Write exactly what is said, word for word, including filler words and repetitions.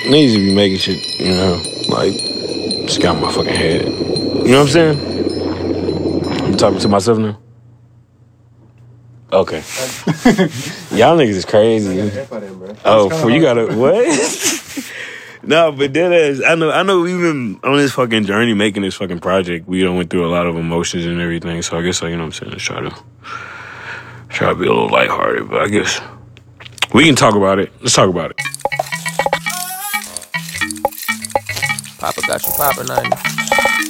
niggas be making shit, you know, like, just got my fucking head. You know what I'm saying? I'm talking to myself now? Okay. Y'all niggas is crazy. Oh, for you gotta, what? No, but that is, I know, I know we've been on this fucking journey making this fucking project. We done went through a lot of emotions and everything, so I guess, like, you know what I'm saying, let's try to, try to be a little lighthearted, but I guess we can talk about it. Let's talk about it. Papa got you poppin', nothing.